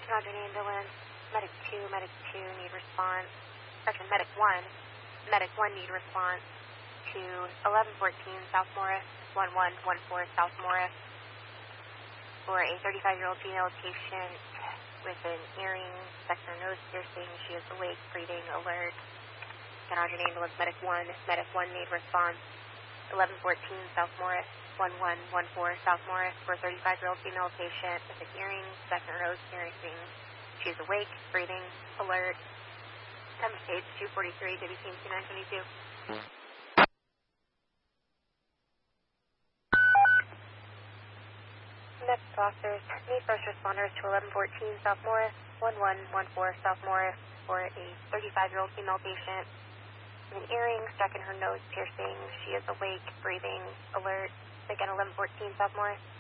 Roger, ambulance. Medic 2, need response. Correction, Medic 1 need response to 1114 South Morris, 1114 South Morris for a 35-year-old female patient with an earring, sector nose piercing. She is awake, breathing, alert. Roger, ambulance. Medic 1 need response. 1114 South Morris, 1114 South Morris for a 35-year-old female patient with an earring, sector nose piercing. She is awake, breathing, alert. Time of stage 243, WCMC 922. Next officers, need first responders to 1114 South Morris, 1114 South Morris for a 35-year-old female patient with an earring stuck in her nose piercing. She is awake, breathing, alert. Again, 1114 South Morris.